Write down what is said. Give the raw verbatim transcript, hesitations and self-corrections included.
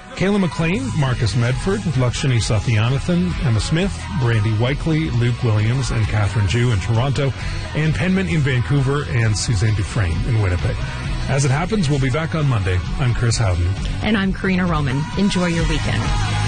Kayla McLean, Marcus Medford, Lakshmi Satyanathan, Emma Smith, Brandy Whikeley, Luke Williams, and Catherine Jew in Toronto, Ann Penman in Vancouver, and Suzanne Dufresne in Winnipeg. As it happens, we'll be back on Monday. I'm Chris Howden. And I'm Karina Roman. Enjoy your weekend.